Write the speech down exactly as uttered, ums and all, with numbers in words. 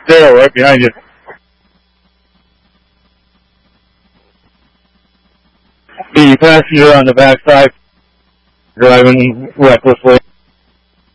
Daryl, right behind you. The passenger on the backside driving recklessly.